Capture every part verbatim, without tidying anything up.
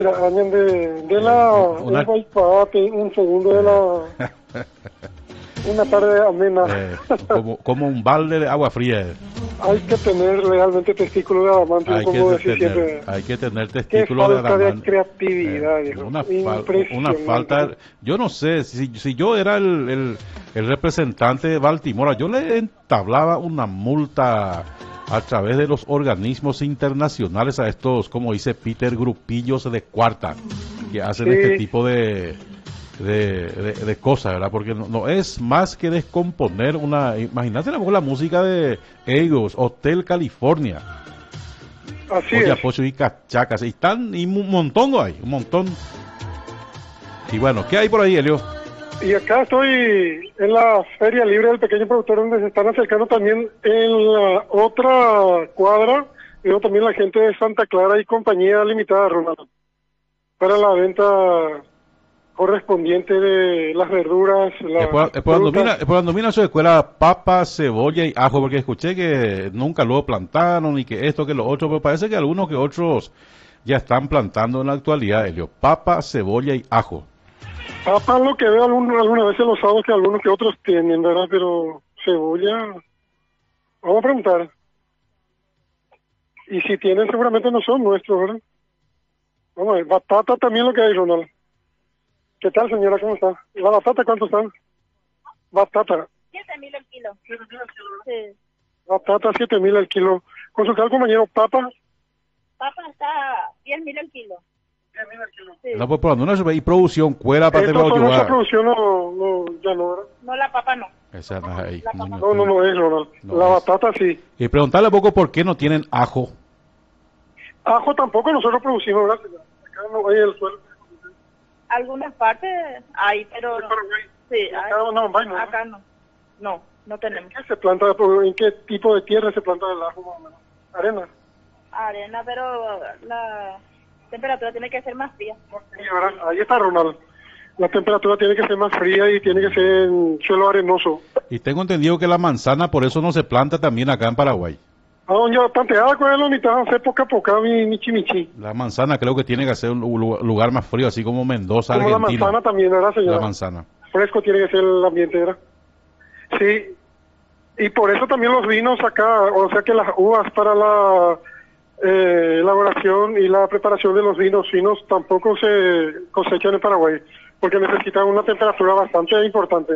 Añan de, de la una... un país un segundo de la una tarde amena. Eh, como, como un balde de agua fría. Hay que tener realmente testículos de adamantio, Hay como que decir tener, siempre. hay que tener Qué testículos de falta de adamantio. creatividad, Eh, viejo. una, fal- una Impresionante. falta, yo no sé, si, si yo era el, el, el representante de Baltimora, yo le entablaba una multa a través de los organismos internacionales a estos, como dice Peter, grupillos de cuarta, que hacen Sí. este tipo de, de, de, de cosas, ¿verdad? Porque no, no es más que descomponer una... Imagínate a lo mejor la música de ellos, Hotel California, Así Oye, es. Apoyo y Cachacas, y están, y un montón no hay, un montón. Y bueno, ¿qué hay por ahí, Elio? Y acá estoy en la Feria Libre del Pequeño Productor, donde se están acercando también en la otra cuadra, veo también la gente de Santa Clara y Compañía Limitada, Ronaldo, para la venta correspondiente de las verduras, las Es por, es por cuando frutas. mira, es por cuando mira su escuela papa, cebolla y ajo, porque escuché que nunca lo plantaron y que esto, que lo otro, pero parece que algunos que otros ya están plantando en la actualidad, Elio. Papa, cebolla y ajo. Papa, lo que veo algún, algunas veces los sábados que algunos que otros tienen, ¿verdad? Pero cebolla, vamos a preguntar. Y si tienen, seguramente no son nuestros, ¿verdad? Vamos a ver, batata también lo que hay, Ronald. ¿Qué tal, señora? ¿Cómo está? ¿La batata cuánto están? Batata. Siete mil el kilo. Sí. Batata, siete mil el kilo. Consultar al compañero, papa. Papa está diez mil el kilo. diez mil el kilo. Sí. No, pues por donde uno y producción, cuera para Esto tener con nuestra ayudar. producción no, no, ya no, ¿verdad? No, la papa no. Esa no es ahí. La papa No, no, no es, Ronald. No la es. batata sí. Y preguntarle un poco por qué no tienen ajo. Ajo tampoco nosotros producimos, ¿verdad, señora? Acá no hay el suelo. Algunas partes hay, pero Es Paraguay. sí, Acá hay. no, no, no. Acá no. No, no ¿En tenemos. qué se planta? ¿En qué tipo de tierra se planta el ajo más o menos? Arena. Arena, pero la temperatura tiene que ser más fría. Sí, ¿verdad? Ahí está, Ronald. La temperatura tiene que ser más fría y tiene que ser en suelo arenoso. Y tengo entendido que la manzana por eso no se planta también acá en Paraguay. Ah, ya tanteada con la mitad, hace poca a poca, mi michi michi. La manzana creo que tiene que ser un lu- lugar más frío, así como Mendoza, Como la Argentina. manzana también, ¿verdad, señora? La manzana. Fresco tiene que ser el ambiente, ¿verdad? Sí. Y por eso también los vinos acá, o sea que las uvas para la eh, elaboración y la preparación de los vinos finos tampoco se cosechan en Paraguay, porque necesitan una temperatura bastante importante.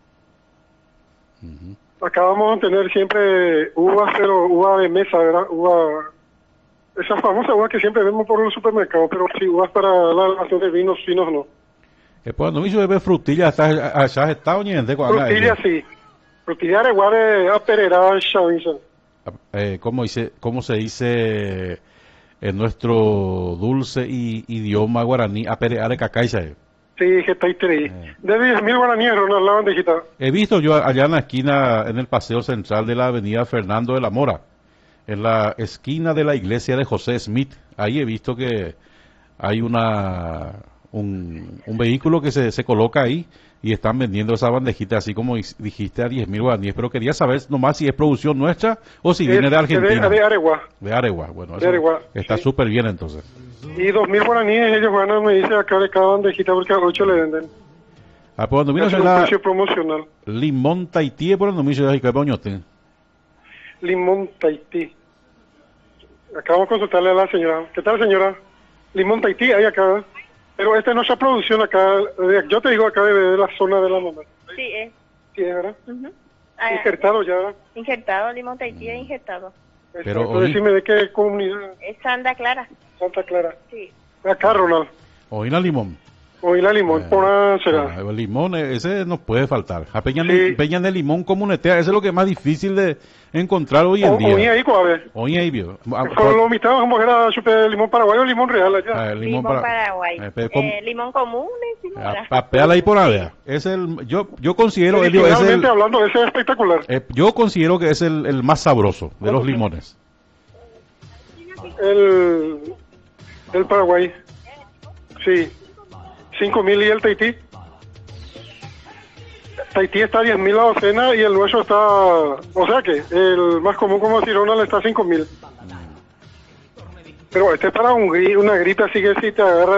Ujú. Acá vamos a tener siempre uvas, pero uva de mesa, ¿verdad? Uva, esas famosas uvas que siempre vemos por los supermercados, pero sí, uvas para la elaboración de vinos finos no. Eh, pues cuando me hizo beber frutilla, hasta allá está oñende con Frutilla sí. Frutilla de guare aperera chaviza. eh, ¿cómo dice, cómo se dice en nuestro dulce y, idioma guaraní? Apere are cacaiza. Sí, que está ahí tres. Eh. De diez mil guaraníes, Ronald, la bandejita. He visto yo allá en la esquina, en el paseo central de la avenida Fernando de la Mora, en la esquina de la iglesia de José Smith, ahí he visto que hay una un, un vehículo que se, se coloca ahí y están vendiendo esa bandejita, así como dis- dijiste, a diez mil guaraníes, pero quería saber nomás si es producción nuestra o si viene de Es Argentina. De, de Aregua. De Aregua, bueno, De eso Aregua, está sí. súper bien entonces. Y dos mil guaraníes ellos ganan, me dice acá de cada bandejita, porque a ocho le venden. Ah, por donde Es mira un la precio promocional. limón Tahití, por donde mira y que Limón Tahití. Acá vamos a consultarle a la señora. ¿Qué tal, señora? Limón Tahití, hay acá. Pero esta es nuestra producción acá. de- Yo te digo acá de, de la zona de la mamá. Sí, es. Sí, es verdad. Ujú. Ah, Injertado ya, ¿verdad? Injertado, limón Tahití es injertado. Pero Exacto. hoy- Decime de qué comunidad. Es Santa Clara. Santa Clara. Sí. Acá, Ronald. Hoy la limón. Hoy la limón, Eh, por una será. ah, el limón, eh, ese no puede faltar. A peña, Sí. de, peña de limón comunetea, ese es lo que es más difícil de encontrar hoy en O- día. Oí ahí, Coave. Hoy ahí, vio. Ah, Con lo mitad, vamos a era chupe limón paraguayo o limón real allá. ah, el Limón, para- Paraguay. eh, pero com- Eh, limón común, sí, ah, ¿verdad? papeala ahí por allá. Es el, yo, yo considero, Elio, es el, Originalmente hablando, ese es espectacular. eh, yo considero que es el, el más sabroso de los limones. El, el Paraguay. Sí. cinco mil y el Tahití. Tahití está a diez mil la docena y el nuestro está... O sea que el más común, como decir, Ronald, está a cinco mil. Pero este es para un gri- una gripe, así que si te agarra